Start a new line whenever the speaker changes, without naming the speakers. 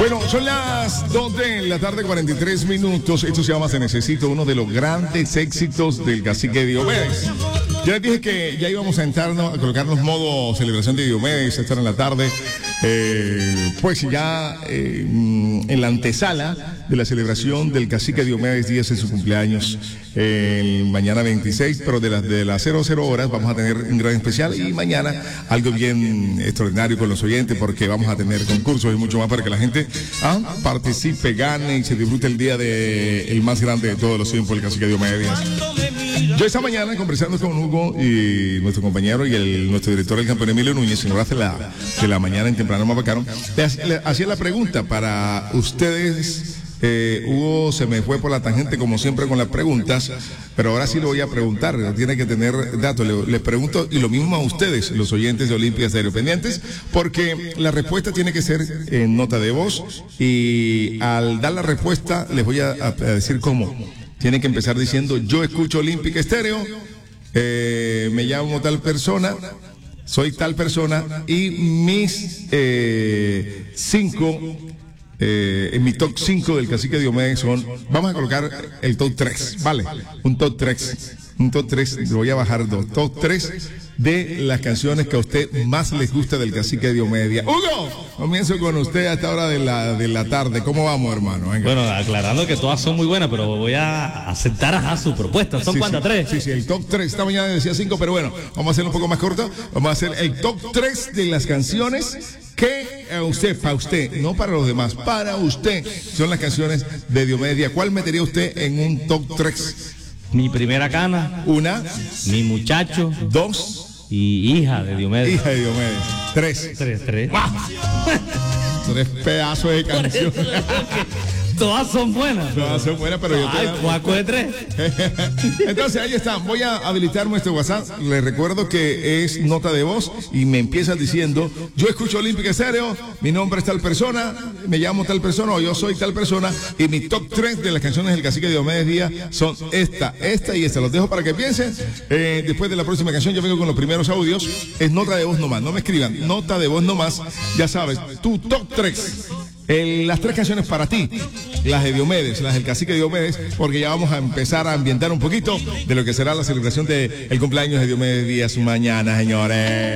Bueno, son las 2 de la tarde, 43 minutos. Esto se llama Se Necesita, uno de los grandes éxitos del cacique Diomedes. Ya les dije que ya íbamos a entrarnos, a colocarnos modo celebración de Diomedes, estar en la tarde. Pues ya en la antesala de la celebración del cacique Diomedes Díaz en su cumpleaños, mañana 26, pero de las 00 horas vamos a tener un gran especial y mañana algo bien extraordinario con los oyentes, porque vamos a tener concursos y mucho más para que la gente participe, gane y se disfrute el día el más grande de todos los tiempos, el cacique Diomedes Díaz. Yo esta mañana conversando con Hugo y nuestro compañero y nuestro director del campeón Emilio Núñez, en horas de la mañana en Temprano Mapacaro, le hacía la pregunta para ustedes. Hugo se me fue por la tangente como siempre con las preguntas, pero ahora sí lo voy a preguntar, tiene que tener datos. Le pregunto, y lo mismo a ustedes, los oyentes de Olimpia Estéreo, pendientes, porque la respuesta tiene que ser en nota de voz, y al dar la respuesta les voy a decir cómo. Tienen que empezar diciendo: yo escucho Olímpica Estéreo, me llamo tal persona, soy tal persona, y mis en mi top 5 del cacique Diomedes son, vamos a colocar el top 3, ¿vale? Un top 3, le voy a bajar 2, top 3 de las canciones que a usted más les gusta del cacique Diomedes. Hugo, comienzo con usted a esta hora de la tarde. ¿Cómo vamos, hermano? Venga.
Bueno, aclarando que todas son muy buenas, pero voy a aceptar su propuesta. ¿Son cuántas? ¿3?
Sí, el top 3. Esta mañana decía 5, pero bueno, vamos a hacerlo un poco más corto. Vamos a hacer el top 3 de las canciones que para usted, no para los demás, para usted, son las canciones de Diomedes. ¿Cuál metería usted en un top 3?
Mi primera cana.
1.
Mi muchacho.
2.
Y hija de Diomedes.
Hija de Diomedes. 3.
¡Wow!
3 pedazos de canciones.
Todas son buenas.
Todas son buenas, pero yo
te cuaco de 3.
Entonces, ahí está. Voy a habilitar nuestro WhatsApp. Les recuerdo que es nota de voz y me empiezan diciendo: yo escucho Olímpica Estéreo, mi nombre es tal persona, me llamo tal persona, o yo soy tal persona, y mi top 3 de las canciones del cacique Diomedes Díaz son esta y esta. Los dejo para que piensen. Después de la próxima canción yo vengo con los primeros audios. Es nota de voz nomás, no me escriban, nota de voz nomás. Ya sabes, tu top 3. Las 3 canciones para ti, las de Diomedes, las del cacique Diomedes, porque ya vamos a empezar a ambientar un poquito de lo que será la celebración del cumpleaños de Diomedes Díaz mañana, señores.